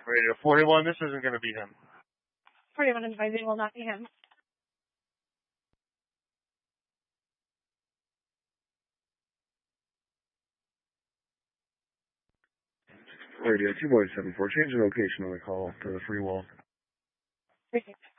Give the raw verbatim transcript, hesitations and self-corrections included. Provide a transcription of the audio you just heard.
Radio forty-one, this isn't going to be him. forty-one advising will not be him. Radio two point seven four, change the location on the call to the free wall. Perfect.